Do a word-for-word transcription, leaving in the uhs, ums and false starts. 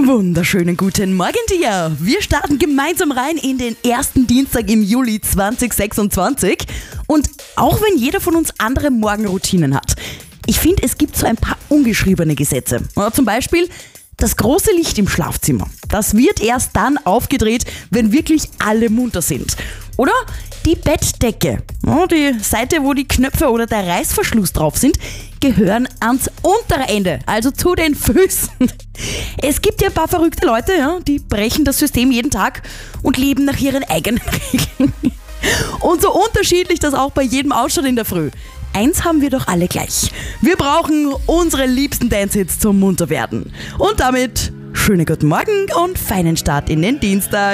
Wunderschönen guten Morgen dir! Wir starten gemeinsam rein in den ersten Dienstag im Juli zweitausendsechsundzwanzig. Und auch wenn jeder von uns andere Morgenroutinen hat, ich finde, es gibt so ein paar ungeschriebene Gesetze. Zum Beispiel das große Licht im Schlafzimmer. Das wird erst dann aufgedreht, wenn wirklich alle munter sind. Oder die Bettdecke. Die Seite, wo die Knöpfe oder der Reißverschluss drauf sind, gehören ans untere Ende, also zu den Füßen. Es gibt ja ein paar verrückte Leute, ja, die brechen das System jeden Tag und leben nach ihren eigenen Regeln. Und so unterschiedlich das auch bei jedem ausschaut in der Früh. Eins haben wir doch alle gleich. Wir brauchen unsere liebsten Dance-Hits zum Munterwerden. Und damit schönen guten Morgen und feinen Start in den Dienstag.